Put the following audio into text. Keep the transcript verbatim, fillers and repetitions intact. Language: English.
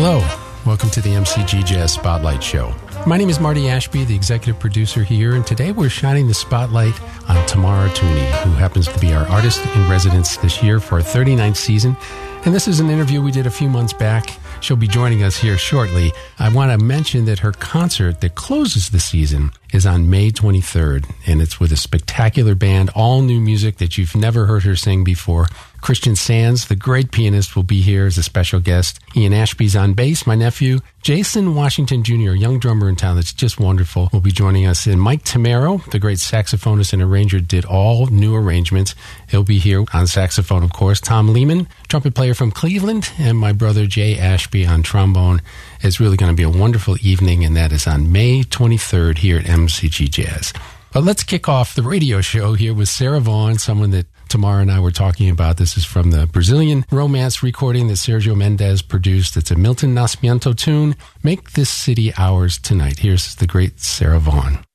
Hello, welcome to the M C G Jazz Spotlight Show. My name is Marty Ashby, the executive producer here, and today we're shining the spotlight on Tamara Tunie, who happens to be our artist in residence this year for our thirty-ninth season. And this is an interview we did a few months back. She'll be joining us here shortly. I want to mention that her concert that closes the season is on May twenty-third, and it's with a spectacular band, all new music that you've never heard her sing before. Christian Sands, the great pianist, will be here as a special guest. Ian Ashby's on bass. My nephew, Jason Washington Junior, a young drummer in town that's just wonderful, will be joining us. And Mike Tamaro, the great saxophonist and arranger, did all new arrangements. He'll be here on saxophone, of course. Tom Lehman, trumpet player from Cleveland, and my brother Jay Ashby on trombone. It's really going to be a wonderful evening, and that is on May twenty-third here at M C G Jazz. But let's kick off the radio show here with Sarah Vaughan, someone that Tamara and I were talking about. This is from the Brazilian Romance recording that Sergio Mendes produced. It's a Milton Nascimento tune, Make This City Ours Tonight. Here's the great Sarah Vaughan.